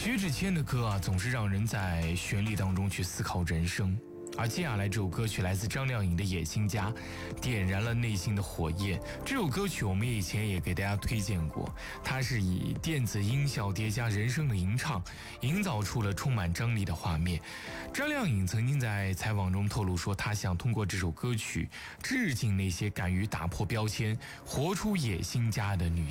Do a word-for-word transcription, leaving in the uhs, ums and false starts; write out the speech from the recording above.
薛之谦的歌啊，总是让人在旋律当中去思考人生。而接下来这首歌曲来自张靓颖的《野心家》，点燃了内心的火焰。这首歌曲我们以前也给大家推荐过，它是以电子音效叠加人声的吟唱，营造出了充满张力的画面。张靓颖曾经在采访中透露说，她想通过这首歌曲致敬那些敢于打破标签、活出野心家的女